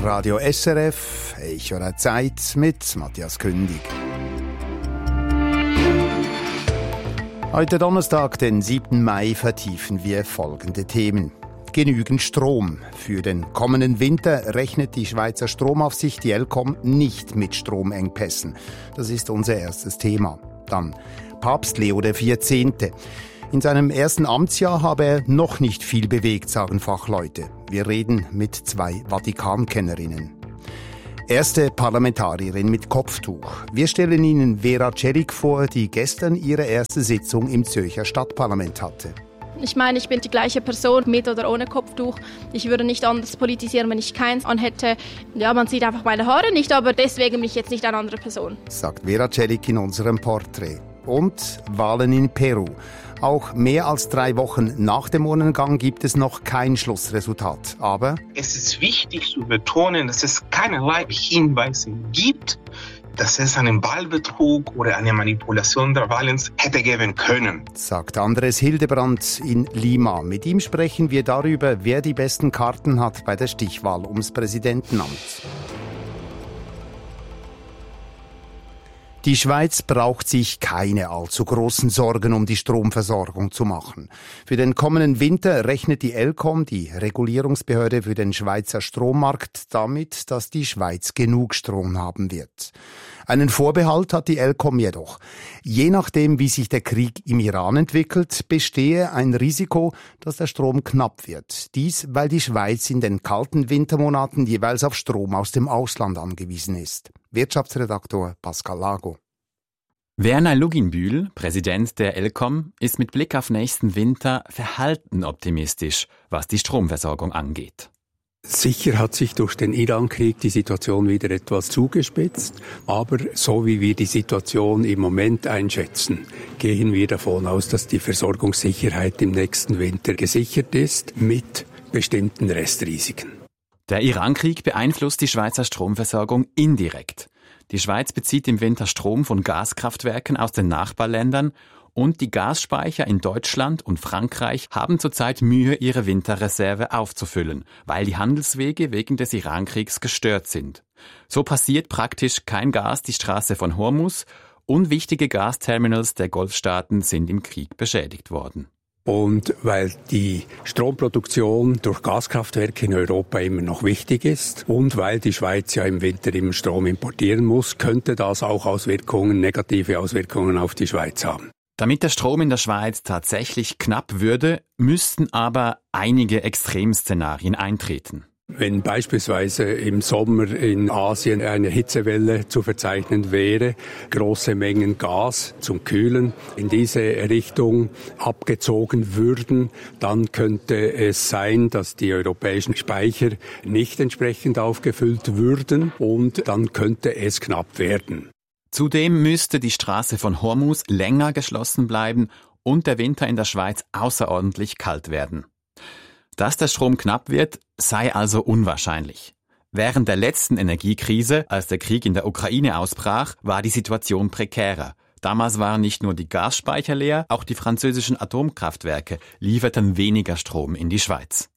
Radio SRF, Echo der Zeit mit Matthias Kündig. Heute Donnerstag, den 7. Mai, vertiefen wir folgende Themen. Genügend Strom. Für den kommenden Winter rechnet die Schweizer Stromaufsicht, die ElCom, nicht mit Stromengpässen. Das ist unser erstes Thema. Dann Papst Leo XIV. In seinem ersten Amtsjahr habe er noch nicht viel bewegt, sagen Fachleute. Wir reden mit 2 Vatikankennerinnen. Erste Parlamentarierin mit Kopftuch. Wir stellen Ihnen Vera Celik vor, die gestern ihre erste Sitzung im Zürcher Stadtparlament hatte. Ich meine, ich bin die gleiche Person, mit oder ohne Kopftuch. Ich würde nicht anders politisieren, wenn ich keins anhätte. Ja, man sieht einfach meine Haare nicht, aber deswegen bin ich jetzt nicht eine andere Person. Sagt Vera Celik in unserem Porträt. Und Wahlen in Peru. Auch mehr als 3 Wochen nach dem Urnengang gibt es noch kein Schlussresultat. Aber es ist wichtig zu betonen, dass es keinerlei Hinweise gibt, dass es einen Wahlbetrug oder eine Manipulation der Wahlen hätte geben können. Sagt Andres Hildebrand in Lima. Mit ihm sprechen wir darüber, wer die besten Karten hat bei der Stichwahl ums Präsidentenamt. Die Schweiz braucht sich keine allzu großen Sorgen um die Stromversorgung zu machen. Für den kommenden Winter rechnet die ElCom, die Regulierungsbehörde für den Schweizer Strommarkt, damit, dass die Schweiz genug Strom haben wird. Einen Vorbehalt hat die ElCom jedoch. Je nachdem, wie sich der Krieg im Iran entwickelt, bestehe ein Risiko, dass der Strom knapp wird. Dies, weil die Schweiz in den kalten Wintermonaten jeweils auf Strom aus dem Ausland angewiesen ist. Wirtschaftsredaktor Pascal Lago. Werner Luginbühl, Präsident der ElCom, ist mit Blick auf nächsten Winter verhalten optimistisch, was die Stromversorgung angeht. Sicher hat sich durch den Iran-Krieg die Situation wieder etwas zugespitzt, aber so wie wir die Situation im Moment einschätzen, gehen wir davon aus, dass die Versorgungssicherheit im nächsten Winter gesichert ist, mit bestimmten Restrisiken. Der Iran-Krieg beeinflusst die Schweizer Stromversorgung indirekt. Die Schweiz bezieht im Winter Strom von Gaskraftwerken aus den Nachbarländern und die Gasspeicher in Deutschland und Frankreich haben zurzeit Mühe, ihre Winterreserve aufzufüllen, weil die Handelswege wegen des Iran-Kriegs gestört sind. So passiert praktisch kein Gas die Straße von Hormuz und wichtige Gasterminals der Golfstaaten sind im Krieg beschädigt worden. Und weil die Stromproduktion durch Gaskraftwerke in Europa immer noch wichtig ist und weil die Schweiz ja im Winter immer Strom importieren muss, könnte das auch negative Auswirkungen auf die Schweiz haben. Damit der Strom in der Schweiz tatsächlich knapp würde, müssten aber einige Extremszenarien eintreten. Wenn beispielsweise im Sommer in Asien eine Hitzewelle zu verzeichnen wäre, große Mengen Gas zum Kühlen in diese Richtung abgezogen würden, dann könnte es sein, dass die europäischen Speicher nicht entsprechend aufgefüllt würden und dann könnte es knapp werden. Zudem müsste die Straße von Hormuz länger geschlossen bleiben und der Winter in der Schweiz außerordentlich kalt werden. Dass der Strom knapp wird, sei also unwahrscheinlich. Während der letzten Energiekrise, als der Krieg in der Ukraine ausbrach, war die Situation prekärer. Damals waren nicht nur die Gasspeicher leer, auch die französischen Atomkraftwerke lieferten weniger Strom in die Schweiz.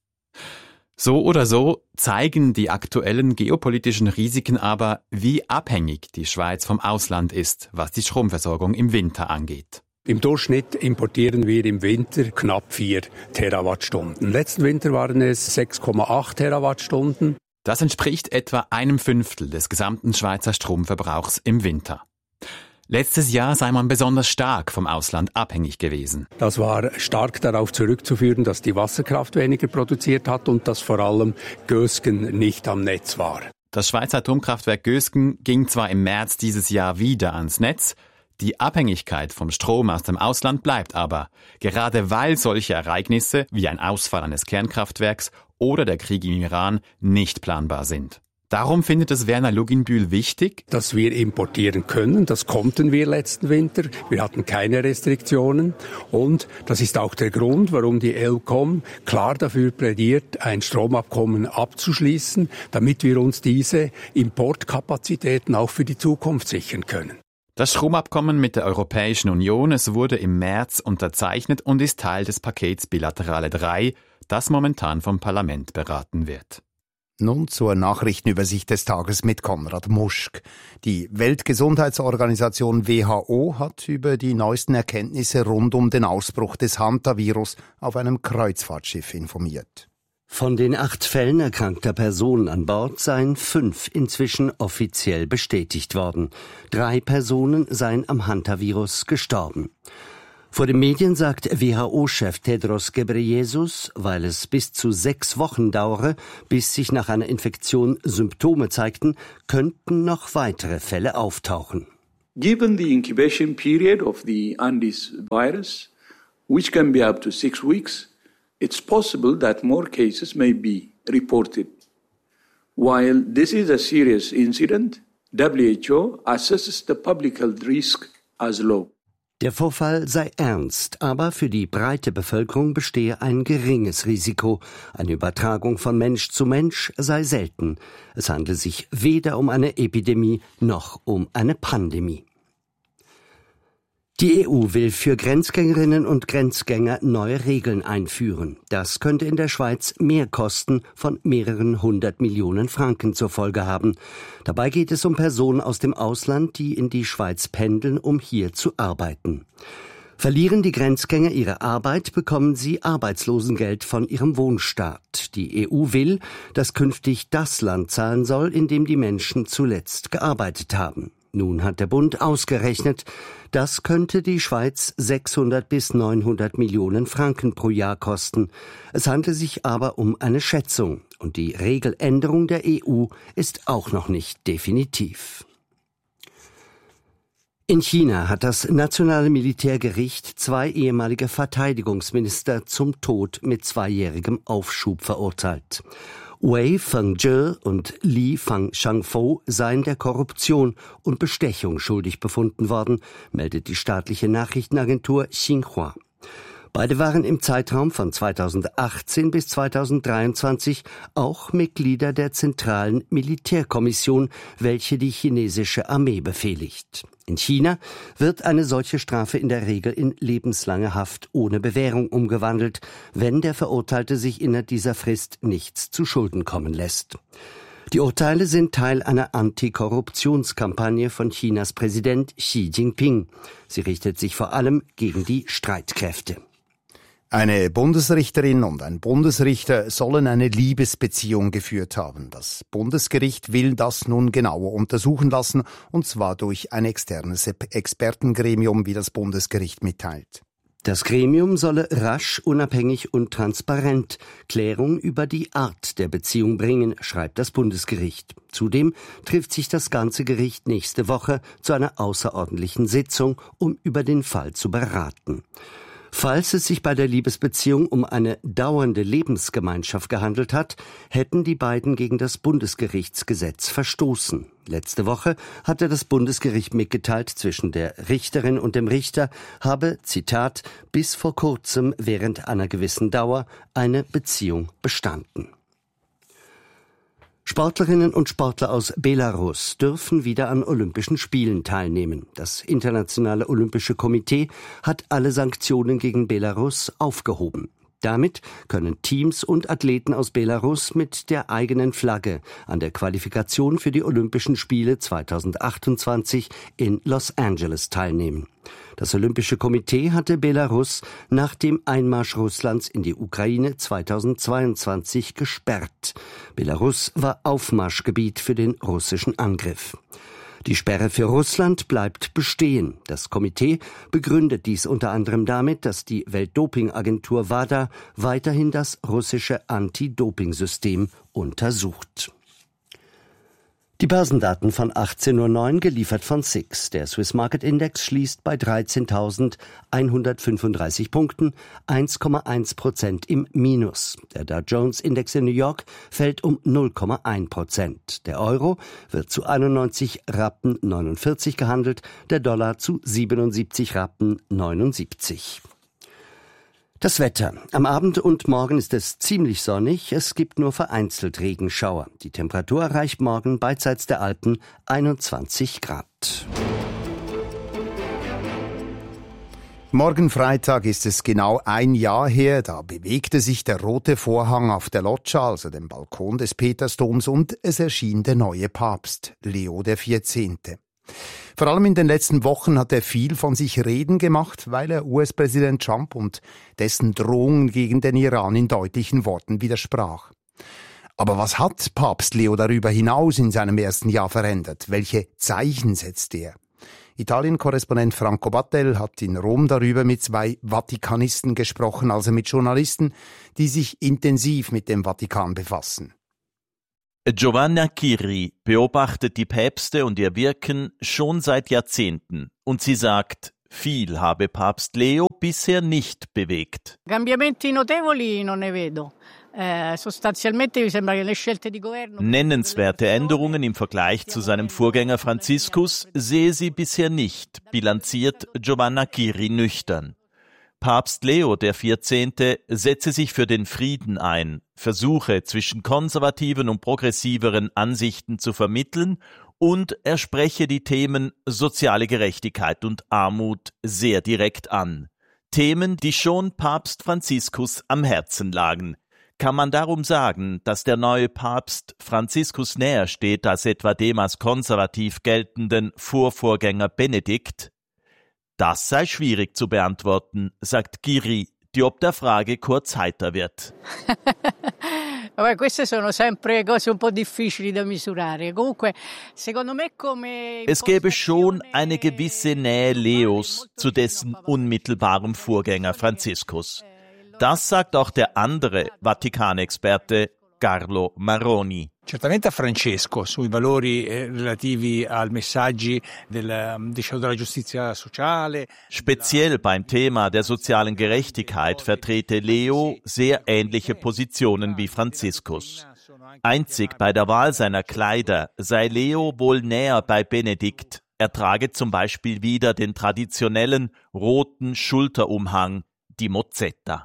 So oder so zeigen die aktuellen geopolitischen Risiken aber, wie abhängig die Schweiz vom Ausland ist, was die Stromversorgung im Winter angeht. Im Durchschnitt importieren wir im Winter knapp 4 Terawattstunden. Letzten Winter waren es 6,8 Terawattstunden. Das entspricht etwa 1/5 des gesamten Schweizer Stromverbrauchs im Winter. Letztes Jahr sei man besonders stark vom Ausland abhängig gewesen. Das war stark darauf zurückzuführen, dass die Wasserkraft weniger produziert hat und dass vor allem Gösgen nicht am Netz war. Das Schweizer Atomkraftwerk Gösgen ging zwar im März dieses Jahr wieder ans Netz, die Abhängigkeit vom Strom aus dem Ausland bleibt aber, gerade weil solche Ereignisse wie ein Ausfall eines Kernkraftwerks oder der Krieg im Iran nicht planbar sind. Darum findet es Werner Luginbühl wichtig, dass wir importieren können. Das konnten wir letzten Winter. Wir hatten keine Restriktionen. Und das ist auch der Grund, warum die ElCom klar dafür plädiert, ein Stromabkommen abzuschließen, damit wir uns diese Importkapazitäten auch für die Zukunft sichern können. Das Stromabkommen mit der Europäischen Union, es wurde im März unterzeichnet und ist Teil des Pakets Bilaterale 3, das momentan vom Parlament beraten wird. Nun zur Nachrichtenübersicht des Tages mit Konrad Muschk. Die Weltgesundheitsorganisation WHO hat über die neuesten Erkenntnisse rund um den Ausbruch des Hantavirus auf einem Kreuzfahrtschiff informiert. Von den 8 Fällen erkrankter Personen an Bord seien 5 inzwischen offiziell bestätigt worden. 3 Personen seien am Hantavirus gestorben. Vor den Medien sagt WHO-Chef Tedros Ghebreyesus, weil es bis zu 6 Wochen dauere, bis sich nach einer Infektion Symptome zeigten, könnten noch weitere Fälle auftauchen. Given the incubation period of the Andes virus, which can be up to 6 weeks, it's possible that more cases may be reported. While this is a serious incident, WHO assesses the public health risk as low. Der Vorfall sei ernst, aber für die breite Bevölkerung bestehe ein geringes Risiko. Eine Übertragung von Mensch zu Mensch sei selten. Es handle sich weder um eine Epidemie noch um eine Pandemie. Die EU will für Grenzgängerinnen und Grenzgänger neue Regeln einführen. Das könnte in der Schweiz Mehrkosten von mehreren 100 Millionen Franken zur Folge haben. Dabei geht es um Personen aus dem Ausland, die in die Schweiz pendeln, um hier zu arbeiten. Verlieren die Grenzgänger ihre Arbeit, bekommen sie Arbeitslosengeld von ihrem Wohnstaat. Die EU will, dass künftig das Land zahlen soll, in dem die Menschen zuletzt gearbeitet haben. Nun hat der Bund ausgerechnet, das könnte die Schweiz 600 bis 900 Millionen Franken pro Jahr kosten. Es handelt sich aber um eine Schätzung und die Regeländerung der EU ist auch noch nicht definitiv. In China hat das nationale Militärgericht 2 ehemalige Verteidigungsminister zum Tod mit 2-jährigem Aufschub verurteilt. Wei Fengzhe und Li Fangshangfo seien der Korruption und Bestechung schuldig befunden worden, meldet die staatliche Nachrichtenagentur Xinhua. Beide waren im Zeitraum von 2018 bis 2023 auch Mitglieder der Zentralen Militärkommission, welche die chinesische Armee befehligt. In China wird eine solche Strafe in der Regel in lebenslange Haft ohne Bewährung umgewandelt, wenn der Verurteilte sich innerhalb dieser Frist nichts zu Schulden kommen lässt. Die Urteile sind Teil einer Antikorruptionskampagne von Chinas Präsident Xi Jinping. Sie richtet sich vor allem gegen die Streitkräfte. Eine Bundesrichterin und ein Bundesrichter sollen eine Liebesbeziehung geführt haben. Das Bundesgericht will das nun genauer untersuchen lassen, und zwar durch ein externes Expertengremium, wie das Bundesgericht mitteilt. Das Gremium solle rasch, unabhängig und transparent Klärung über die Art der Beziehung bringen, schreibt das Bundesgericht. Zudem trifft sich das ganze Gericht nächste Woche zu einer außerordentlichen Sitzung, um über den Fall zu beraten. Falls es sich bei der Liebesbeziehung um eine dauernde Lebensgemeinschaft gehandelt hat, hätten die beiden gegen das Bundesgerichtsgesetz verstoßen. Letzte Woche hatte das Bundesgericht mitgeteilt, zwischen der Richterin und dem Richter habe, Zitat, bis vor kurzem während einer gewissen Dauer eine Beziehung bestanden. Sportlerinnen und Sportler aus Belarus dürfen wieder an Olympischen Spielen teilnehmen. Das Internationale Olympische Komitee hat alle Sanktionen gegen Belarus aufgehoben. Damit können Teams und Athleten aus Belarus mit der eigenen Flagge an der Qualifikation für die Olympischen Spiele 2028 in Los Angeles teilnehmen. Das Olympische Komitee hatte Belarus nach dem Einmarsch Russlands in die Ukraine 2022 gesperrt. Belarus war Aufmarschgebiet für den russischen Angriff. Die Sperre für Russland bleibt bestehen. Das Komitee begründet dies unter anderem damit, dass die Weltdopingagentur WADA weiterhin das russische Anti-Doping-System untersucht. Die Börsendaten von 18:09 Uhr geliefert von SIX. Der Swiss Market Index schließt bei 13.135 Punkten, 1,1% im Minus. Der Dow Jones Index in New York fällt um 0,1%. Der Euro wird zu 91 Rappen 49 gehandelt, der Dollar zu 77 Rappen 79. Das Wetter. Am Abend und morgen ist es ziemlich sonnig. Es gibt nur vereinzelt Regenschauer. Die Temperatur erreicht morgen beidseits der Alpen 21 Grad. Morgen Freitag ist es genau ein Jahr her, da bewegte sich der rote Vorhang auf der Loggia, also dem Balkon des Petersdoms, und es erschien der neue Papst, Leo XIV. Vor allem in den letzten Wochen hat er viel von sich reden gemacht, weil er US-Präsident Trump und dessen Drohungen gegen den Iran in deutlichen Worten widersprach. Aber was hat Papst Leo darüber hinaus in seinem ersten Jahr verändert? Welche Zeichen setzt er? Italien-Korrespondent Franco Battel hat in Rom darüber mit 2 Vatikanisten gesprochen, also mit Journalisten, die sich intensiv mit dem Vatikan befassen. Giovanna Chiri beobachtet die Päpste und ihr Wirken schon seit Jahrzehnten und sie sagt, viel habe Papst Leo bisher nicht bewegt. Cambiamenti notevoli non ne vedo. Nennenswerte Änderungen im Vergleich zu seinem Vorgänger Franziskus sehe sie bisher nicht, bilanziert Giovanna Chiri nüchtern. Papst Leo XIV. Setze sich für den Frieden ein, versuche zwischen konservativen und progressiveren Ansichten zu vermitteln und er spreche die Themen soziale Gerechtigkeit und Armut sehr direkt an. Themen, die schon Papst Franziskus am Herzen lagen. Kann man darum sagen, dass der neue Papst Franziskus näher steht als etwa dem als konservativ geltenden Vorvorgänger Benedikt? Das sei schwierig zu beantworten, sagt Chiri, die ob der Frage kurz heiter wird. Es gäbe schon eine gewisse Nähe Leos zu dessen unmittelbarem Vorgänger Franziskus. Das sagt auch der andere Vatikanexperte Carlo Maroni. Certamente a Francesco sui valori relativi ai messaggi della giustizia sociale. Speziell beim Thema der sozialen Gerechtigkeit vertrete Leo sehr ähnliche Positionen wie Franziskus. Einzig bei der Wahl seiner Kleider sei Leo wohl näher bei Benedikt. Er trage zum Beispiel wieder den traditionellen roten Schulterumhang, die Mozzetta.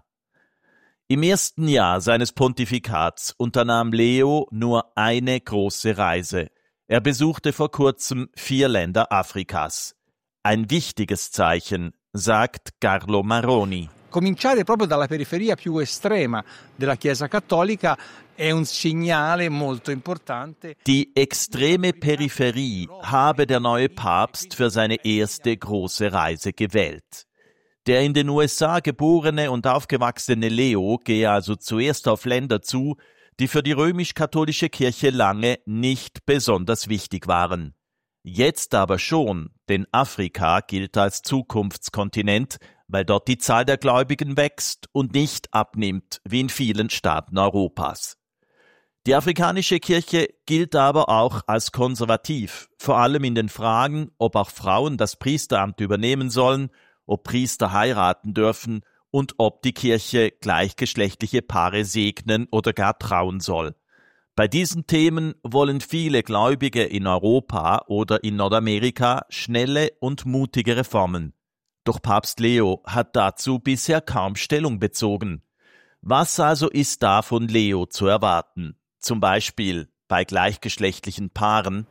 Im ersten Jahr seines Pontifikats unternahm Leo nur eine große Reise. Er besuchte vor kurzem 4 Länder Afrikas. Ein wichtiges Zeichen, sagt Carlo Maroni. Cominciare proprio dalla periferia più estrema della Chiesa Cattolica è un segnale molto importante. Die extreme Peripherie habe der neue Papst für seine erste große Reise gewählt. Der in den USA geborene und aufgewachsene Leo gehe also zuerst auf Länder zu, die für die römisch-katholische Kirche lange nicht besonders wichtig waren. Jetzt aber schon, denn Afrika gilt als Zukunftskontinent, weil dort die Zahl der Gläubigen wächst und nicht abnimmt, wie in vielen Staaten Europas. Die afrikanische Kirche gilt aber auch als konservativ, vor allem in den Fragen, ob auch Frauen das Priesteramt übernehmen sollen, ob Priester heiraten dürfen und ob die Kirche gleichgeschlechtliche Paare segnen oder gar trauen soll. Bei diesen Themen wollen viele Gläubige in Europa oder in Nordamerika schnelle und mutige Reformen. Doch Papst Leo hat dazu bisher kaum Stellung bezogen. Was also ist da von Leo zu erwarten? Zum Beispiel bei gleichgeschlechtlichen Paaren,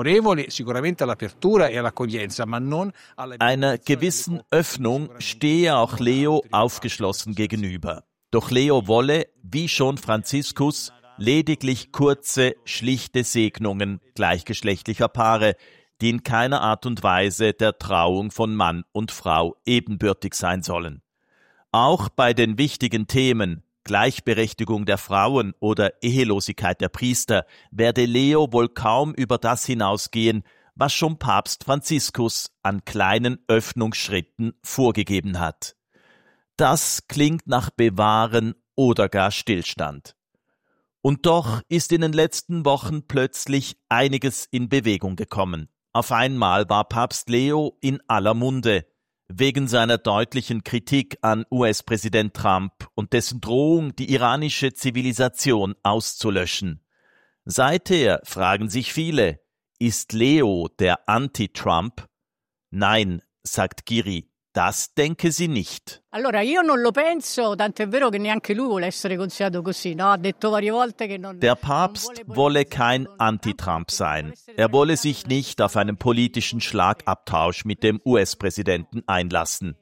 einer gewissen Öffnung stehe auch Leo aufgeschlossen gegenüber. Doch Leo wolle, wie schon Franziskus, lediglich kurze, schlichte Segnungen gleichgeschlechtlicher Paare, die in keiner Art und Weise der Trauung von Mann und Frau ebenbürtig sein sollen. Auch bei den wichtigen Themen Gleichberechtigung der Frauen oder Ehelosigkeit der Priester werde Leo wohl kaum über das hinausgehen, was schon Papst Franziskus an kleinen Öffnungsschritten vorgegeben hat. Das klingt nach Bewahren oder gar Stillstand. Und doch ist in den letzten Wochen plötzlich einiges in Bewegung gekommen. Auf einmal war Papst Leo in aller Munde. Wegen seiner deutlichen Kritik an US-Präsident Trump und dessen Drohung, die iranische Zivilisation auszulöschen. Seither fragen sich viele, ist Leo der Anti-Trump? Nein, sagt Chiri, das denke sie nicht. Allora, io non lo penso, tanto è vero che neanche lui vuole essere considerato così, no? Ha detto varie volte che non. Der Papst wolle kein Anti-Trump sein. Er wolle sich nicht auf einen politischen Schlagabtausch mit dem US-Präsidenten einlassen.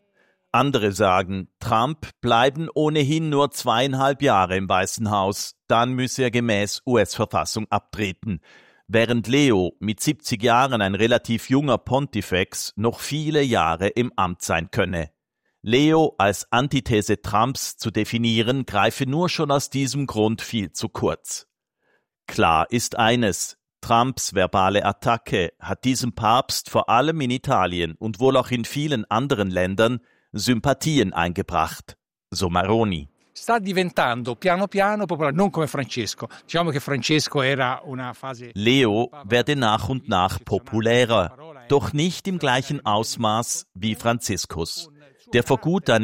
Andere sagen, Trump bleiben ohnehin nur 2,5 Jahre im Weißen Haus, dann müsse er gemäß US-Verfassung abtreten, während Leo mit 70 Jahren, ein relativ junger Pontifex, noch viele Jahre im Amt sein könne. Leo als Antithese Trumps zu definieren, greife nur schon aus diesem Grund viel zu kurz. Klar ist eines: Trumps verbale Attacke hat diesem Papst vor allem in Italien und wohl auch in vielen anderen Ländern Sympathien eingebracht, so Maroni. Sta diventando piano piano popolare, non come Francesco. Diciamo che Francesco era una fase. Leo werde nach und nach populärer, doch nicht im gleichen Ausmaß wie Franziskus, der vor gut einem